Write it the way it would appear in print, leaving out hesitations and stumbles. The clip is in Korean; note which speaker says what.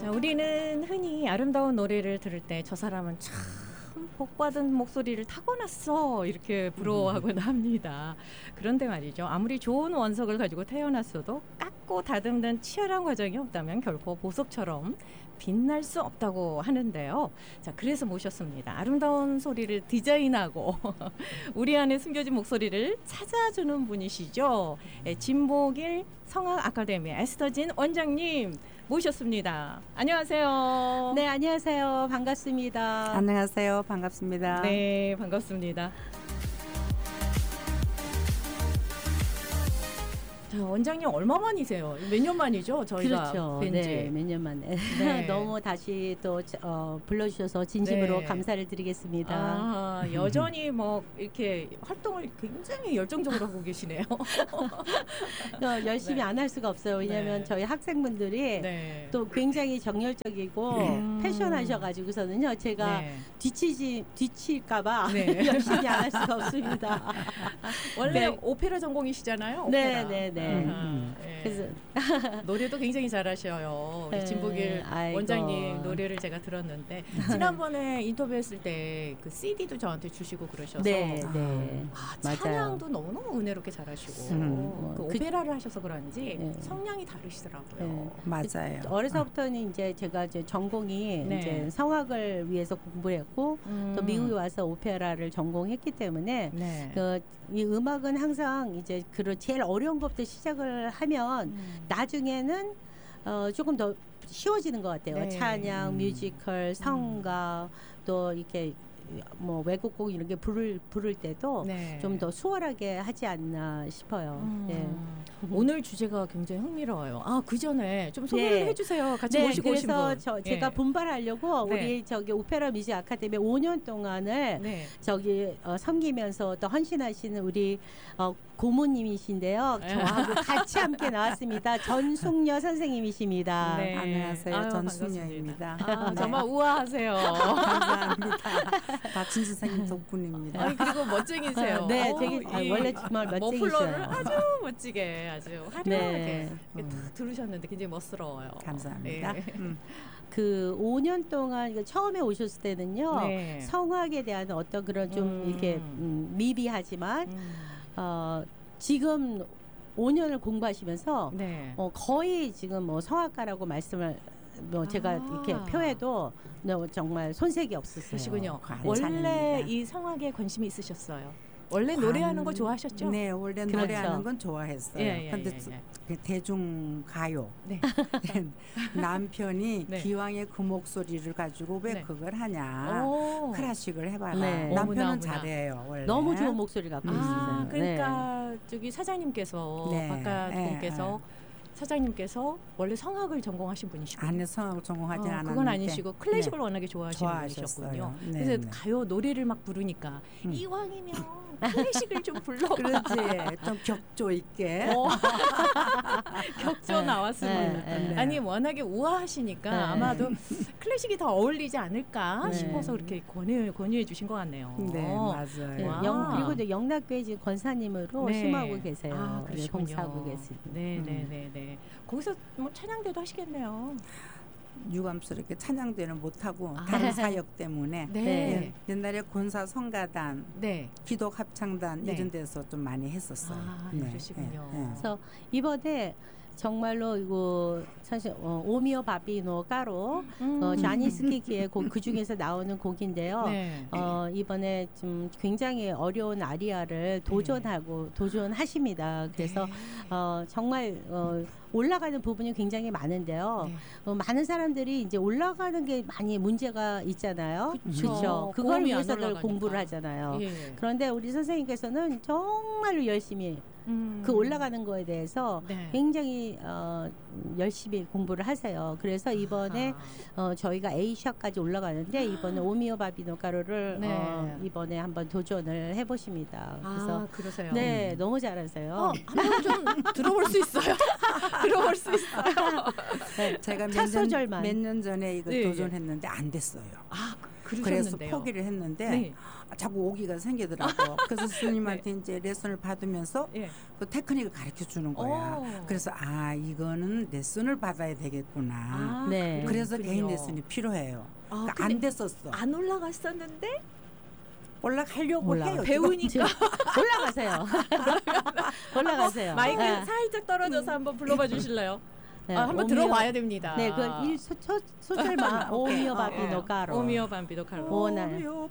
Speaker 1: 우리는 흔히 아름다운 노래를 들을 때 저 사람은 참 복받은 목소리를 타고났어 이렇게 부러워하곤 합니다. 그런데 말이죠. 아무리 좋은 원석을 가지고 태어났어도 깎고 다듬는 치열한 과정이 없다면 결코 보석처럼 빛날 수 없다고 하는데요. 자, 그래서 모셨습니다. 아름다운 소리를 디자인하고 우리 안에 숨겨진 목소리를 찾아주는 분이시죠. 진복일 성악 아카데미 에스터진 원장님 모셨습니다. 안녕하세요.
Speaker 2: 네, 안녕하세요. 반갑습니다.
Speaker 3: 안녕하세요. 반갑습니다.
Speaker 1: 네, 반갑습니다. 자, 원장님 얼마 만이세요? 몇 년 만이죠? 저희가
Speaker 2: 그렇죠.
Speaker 1: 뵌지.
Speaker 2: 네, 몇 년 만에.
Speaker 1: 네.
Speaker 2: 너무 다시 또 불러주셔서 진심으로
Speaker 1: 네.
Speaker 2: 감사를 드리겠습니다.
Speaker 1: 아, 여전히 뭐 이렇게 활동을 굉장히 열정적으로 하고 계시네요.
Speaker 2: 열심히
Speaker 1: 네.
Speaker 2: 안 할 수가 없어요. 왜냐하면
Speaker 1: 네.
Speaker 2: 저희 학생분들이
Speaker 1: 네.
Speaker 2: 또 굉장히 정열적이고 패션하셔가지고서는요. 제가
Speaker 1: 네.
Speaker 2: 뒤칠까봐
Speaker 1: 네.
Speaker 2: 열심히 안 할 수가 없습니다.
Speaker 1: 원래
Speaker 2: 네.
Speaker 1: 오페라 전공이시잖아요.
Speaker 2: 네,
Speaker 1: 오페라.
Speaker 2: 네, 네.
Speaker 1: 네.
Speaker 2: 그래서
Speaker 1: 노래도 굉장히 잘하셔요. 우리
Speaker 2: 네.
Speaker 1: 진복일
Speaker 2: 아이고.
Speaker 1: 원장님 노래를 제가 들었는데 지난번에 인터뷰했을 때 그 CD도 저한테 주시고 그러셔서
Speaker 2: 네, 네. 맞아요.
Speaker 1: 찬양도 너무너무 은혜롭게 잘하시고 그 오페라를 하셔서 그런지
Speaker 2: 네.
Speaker 1: 성량이 다르시더라고요.
Speaker 2: 네.
Speaker 3: 맞아요.
Speaker 2: 어려서부터는 이제 제가 이제 전공이
Speaker 1: 네.
Speaker 2: 이제 성악을 위해서 공부를 했고 또 미국에 와서 오페라를 전공했기 때문에
Speaker 1: 네.
Speaker 2: 이 음악은 항상 이제 제일 어려운 것부터 시작을 하면 나중에는 조금 더 쉬워지는 것 같아요.
Speaker 1: 네.
Speaker 2: 찬양, 뮤지컬, 성가 또 이렇게 뭐 외국곡 이런 게 부를 때도
Speaker 1: 네.
Speaker 2: 좀 더 수월하게 하지 않나 싶어요. 네.
Speaker 1: 오늘 주제가 굉장히 흥미로워요. 아, 그 전에 좀 소개를
Speaker 2: 네.
Speaker 1: 해주세요. 같이
Speaker 2: 네,
Speaker 1: 모시고 오신 분.
Speaker 2: 그래서 제가 분발하려고
Speaker 1: 네.
Speaker 2: 우리 저기 오페라 뮤직 아카데미 5년 동안을
Speaker 1: 네.
Speaker 2: 저기 섬기면서 또 헌신하시는 우리 고모님이신데요. 저하고 같이 함께 나왔습니다. 전숙녀 선생님이십니다.
Speaker 1: 네.
Speaker 3: 안녕하세요.
Speaker 1: 아유,
Speaker 3: 전숙녀입니다.
Speaker 1: 반갑습니다. 아,
Speaker 3: 네.
Speaker 1: 정말 우아하세요.
Speaker 3: 감사합니다. 다친 선생님 덕분입니다.
Speaker 1: 아니, 그리고 멋쟁이세요.
Speaker 2: 네,
Speaker 1: 어우,
Speaker 2: 되게
Speaker 1: 이
Speaker 2: 원래 정말 멋쟁이셔요.
Speaker 1: 머플러를 아주 멋지게 아주 화려하게
Speaker 2: 네.
Speaker 1: 이렇게 탁 들으셨는데 굉장히 멋스러워요.
Speaker 3: 감사합니다.
Speaker 1: 네.
Speaker 2: 그 5년 동안 처음에 오셨을 때는요.
Speaker 1: 네.
Speaker 2: 성악에 대한 어떤 그런 좀 이렇게 미비하지만 지금 5년을 공부하시면서
Speaker 1: 네.
Speaker 2: 거의 지금 뭐 성악가라고 말씀을 제가 이렇게 표해도 정말 손색이 없었어요.
Speaker 1: 그러시군요.
Speaker 3: 괜찮습니다.
Speaker 1: 원래 이 성악에 관심이 있으셨어요? 원래 노래하는 거 좋아하셨죠?
Speaker 3: 네, 원래
Speaker 2: 그렇죠.
Speaker 3: 노래하는 건 좋아했어요.
Speaker 1: 예,
Speaker 3: 근데 그 대중 가요.
Speaker 1: 네.
Speaker 3: 남편이
Speaker 1: 네.
Speaker 3: 기왕에 그 목소리를 가지고 왜
Speaker 1: 네.
Speaker 3: 그걸 하냐.
Speaker 1: 오.
Speaker 3: 클래식을 해봐라.
Speaker 2: 네.
Speaker 3: 남편은
Speaker 1: 어머나.
Speaker 3: 잘해요. 원래.
Speaker 2: 너무 좋은 목소리 갖고
Speaker 1: 아,
Speaker 2: 있어요.
Speaker 1: 그러니까 저기 사장님께서
Speaker 3: 네.
Speaker 1: 바깥
Speaker 3: 네.
Speaker 1: 분께서 사장님께서 원래 성악을 전공하신 분이시군요.
Speaker 3: 안에 성악을 전공하진 않았는데.
Speaker 1: 그건 아니시고 클래식을
Speaker 3: 네.
Speaker 1: 워낙에 좋아하시는
Speaker 3: 좋아하셨어요.
Speaker 1: 분이셨군요.
Speaker 3: 네,
Speaker 1: 그래서
Speaker 3: 네.
Speaker 1: 가요 노래를 막 부르니까 이왕이면 클래식을 좀 불러봐.
Speaker 3: 그렇지. 좀 격조 있게.
Speaker 1: 격조 나왔습니다.
Speaker 2: 네,
Speaker 3: 네.
Speaker 1: 아니 워낙에 우아하시니까
Speaker 2: 네.
Speaker 1: 아마도 클래식이 더 어울리지 않을까
Speaker 2: 네.
Speaker 1: 싶어서 그렇게 권유해 주신 것 같네요.
Speaker 3: 네, 맞아요.
Speaker 2: 네,
Speaker 1: 와.
Speaker 2: 그리고 이제 영락교회 지금 권사님으로
Speaker 1: 네.
Speaker 2: 심하고 계세요.
Speaker 1: 아,
Speaker 2: 네,
Speaker 1: 그러시군요.
Speaker 2: 봉사하고 계십니다.
Speaker 1: 네. 거기서 뭐 찬양대도 하시겠네요.
Speaker 3: 유감스럽게 찬양대는 못하고
Speaker 1: 아.
Speaker 3: 다른 사역 때문에
Speaker 1: 네.
Speaker 3: 옛날에 권사 성가단,
Speaker 1: 네.
Speaker 3: 기독 합창단
Speaker 1: 네.
Speaker 3: 이런 데서 좀 많이 했었어요.
Speaker 1: 아,
Speaker 3: 네,
Speaker 1: 그러시군요.
Speaker 3: 네, 네.
Speaker 2: 그래서 이번에 정말로 이거 사실 오미오 바비노 까로 자니스키키의 곡 그 중에서 나오는 곡인데요.
Speaker 1: 네.
Speaker 2: 이번에 좀 굉장히 어려운 아리아를 도전하십니다. 그래서
Speaker 1: 네.
Speaker 2: 정말 올라가는 부분이 굉장히 많은데요.
Speaker 1: 네.
Speaker 2: 많은 사람들이 이제 올라가는 게 많이 문제가 있잖아요.
Speaker 1: 그쵸.
Speaker 2: 그렇죠. 그걸
Speaker 1: 고음이 안
Speaker 2: 위해서들
Speaker 1: 올라가니까.
Speaker 2: 공부를 하잖아요.
Speaker 1: 예.
Speaker 2: 그런데 우리 선생님께서는 정말로 열심히 그 올라가는 거에 대해서
Speaker 1: 네.
Speaker 2: 굉장히 열심히 공부를 하세요. 그래서 이번에 저희가 A샵까지 올라가는데 이번에 오미오 바비노 가루를
Speaker 1: 네.
Speaker 2: 이번에 한번 도전을 해보십니다. 그래서
Speaker 1: 그러세요.
Speaker 2: 네, 너무 잘하세요.
Speaker 1: 한번 좀 들어볼 수 있어요. 들어볼 수 있어요.
Speaker 2: 네,
Speaker 3: 제가
Speaker 2: 첫 소절만.
Speaker 3: 몇 년 전에 이거
Speaker 1: 네,
Speaker 3: 도전했는데 안 됐어요.
Speaker 1: 아,
Speaker 3: 그래서
Speaker 1: 그러셨는데요.
Speaker 3: 포기를 했는데
Speaker 1: 네.
Speaker 3: 자꾸 오기가 생기더라고. 그래서 스님한테 이제 레슨을 받으면서
Speaker 1: 예.
Speaker 3: 그 테크닉을 가르쳐 주는 거야. 그래서 이거는 레슨을 받아야 되겠구나.
Speaker 2: 네.
Speaker 3: 그래서
Speaker 1: 그렇군요.
Speaker 3: 개인 레슨이 필요해요. 그러니까
Speaker 1: 근데
Speaker 3: 안 됐었어.
Speaker 1: 안 올라갔었는데
Speaker 3: 올라가려고 해요.
Speaker 1: 배우니까
Speaker 2: 올라가세요. 올라가세요.
Speaker 1: 마이크
Speaker 2: 네.
Speaker 1: 살짝 떨어져서 한번 불러봐 주실래요?
Speaker 2: 네,
Speaker 1: 한번
Speaker 2: 오미오-
Speaker 1: 들어봐야 됩니다.
Speaker 2: 네, 그 소절만 오미오 바비노 까로.
Speaker 1: 오미오 밤비도 칼로.
Speaker 2: 오날.
Speaker 3: 오미오